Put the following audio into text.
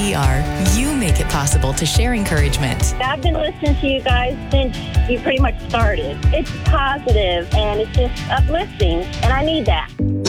WYPR, you make it possible to share encouragement. I've been listening to you guys since you pretty much started. It's positive and it's just uplifting, and I need that.